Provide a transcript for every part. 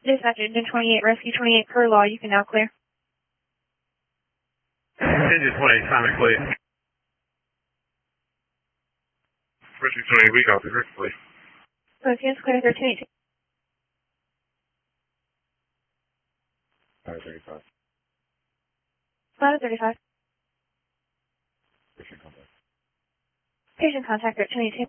Dispatch Engine 28, Rescue 28 per law. You can now clear. Engine 28, Simon, clear. Rescue 28, we got the Rick, please. Focus, clear 1318. 535. 535. Patient contact. Patient contact 1318.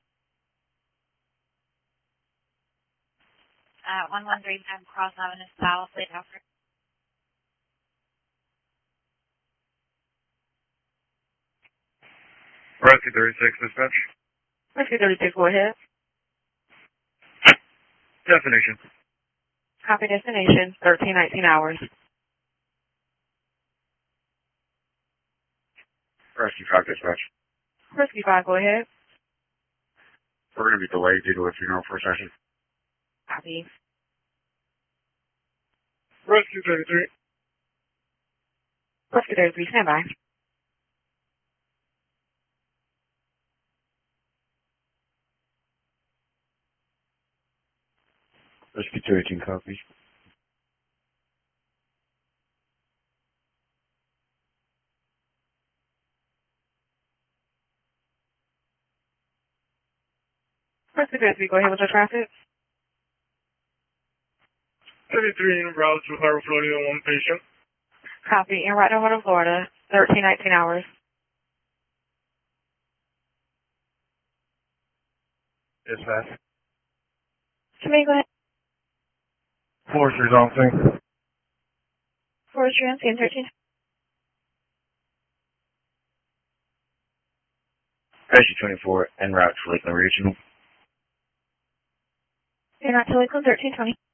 1135 Cross Avenue South, late after. Rescue 36, dispatch. Rescue 36, go ahead. Destination. Copy destination, 1319 hours. Rescue 5, dispatch. Rescue 5, go ahead. We're going to be delayed due to a funeral procession. Copy. Rescue 33. Rescue 33, stand by. Rescue 218, copy. Rescue 33, go ahead with the traffic. 33 en route to Harbor, Florida, one patient. Copy. En route to Harbor, Florida, 1319 hours. Dispatch. Somebody go ahead. Forester's on thing. Forestry on scene 13. Rescue 24, en route to Lakeland Regional. En route to Lakeland 1320.